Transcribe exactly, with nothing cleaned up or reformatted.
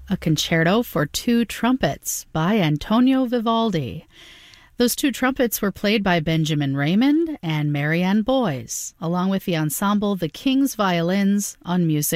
a concerto for two trumpets by Antonio Vivaldi. Those two trumpets were played by Benjamin Raymond and Marianne Boyes, along with the ensemble The King's Violins on Music